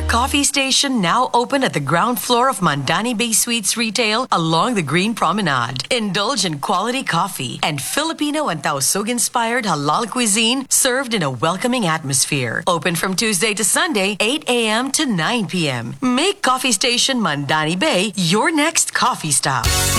Coffee Station now open at the ground floor of Mandani Bay Suites Retail along the Green Promenade. Indulge in quality coffee and Filipino and Tausug-inspired halal cuisine served in a welcoming atmosphere. Open from Tuesday to Sunday, 8 a.m. to 9 p.m. Make Coffee Station Mandani Bay your next coffee stop.